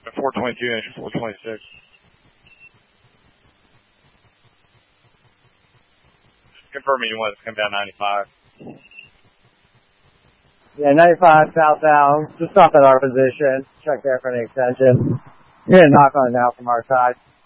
422 inch, 426. Confirming you want it to come down 95. Yeah, 95 southbound. Just stop at our position. Check there for any extension. You're going to knock on it now from our side.